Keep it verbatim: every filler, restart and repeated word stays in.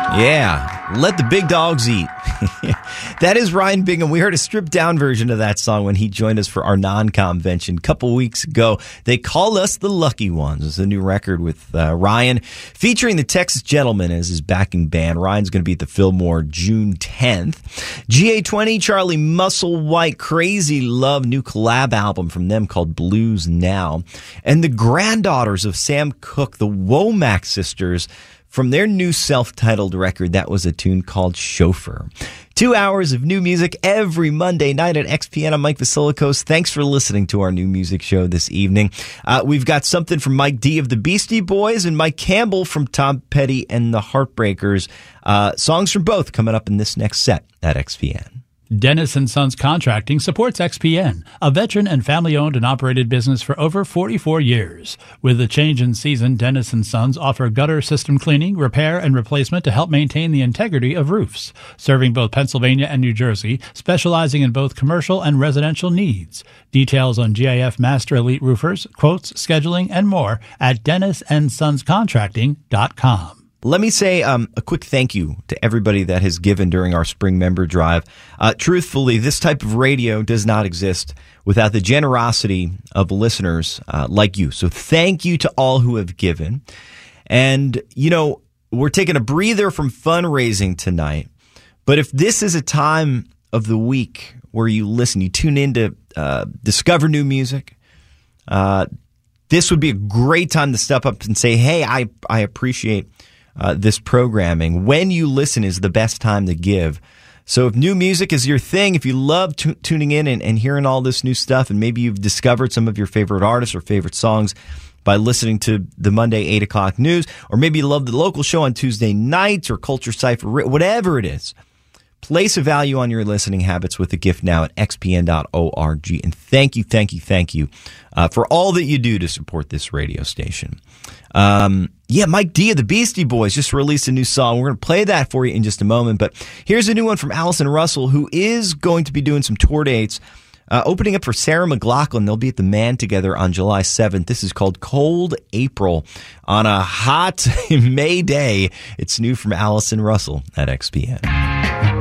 Yeah, let the big dogs eat. That is Ryan Bingham. We heard a stripped-down version of that song when he joined us for our non-convention a couple weeks ago. They called us the Lucky Ones. It's a new record with uh, Ryan, featuring the Texas Gentlemen as his backing band. Ryan's going to be at the Fillmore June tenth. G A twenty, Charlie Musselwhite, Crazy Love, new collab album from them called Blues Now. And the granddaughters of Sam Cooke, the Womack sisters, from their new self-titled record, that was a tune called Chauffeur. Two hours of new music every Monday night at X P N. I'm Mike Vasilikos. Thanks for listening to our new music show this evening. Uh, we've got something from Mike D of the Beastie Boys and Mike Campbell from Tom Petty and the Heartbreakers. Uh, songs from both coming up in this next set at X P N. Dennis and Sons Contracting supports X P N, a veteran and family-owned and operated business for over forty-four years. With the change in season, Dennis and Sons offer gutter system cleaning, repair, and replacement to help maintain the integrity of roofs. Serving both Pennsylvania and New Jersey, specializing in both commercial and residential needs. Details on G I F Master Elite Roofers, quotes, scheduling, and more at dennis and sons contracting dot com. Let me say um, a quick thank you to everybody that has given during our spring member drive. Uh, truthfully, this type of radio does not exist without the generosity of listeners uh, like you. So thank you to all who have given. And, you know, we're taking a breather from fundraising tonight. But if this is a time of the week where you listen, you tune in to uh, discover new music, uh, this would be a great time to step up and say, hey, I, I appreciate Uh, this programming. When you listen is the best time to give. So if new music is your thing, if you love t- tuning in and, and hearing all this new stuff, and maybe you've discovered some of your favorite artists or favorite songs by listening to the Monday eight o'clock news, or maybe you love the local show on Tuesday nights or Culture Cypher, whatever it is, place a value on your listening habits with a gift now at x p n dot org. And thank you, thank you, thank you uh, for all that you do to support this radio station. Um, yeah, Mike D of the Beastie Boys just released a new song. We're going to play that for you in just a moment. But here's a new one from Allison Russell, who is going to be doing some tour dates, uh, opening up for Sarah McLachlan. They'll be at the Man Together on July seventh. This is called Cold April on a hot May day. It's new from Allison Russell at X P N.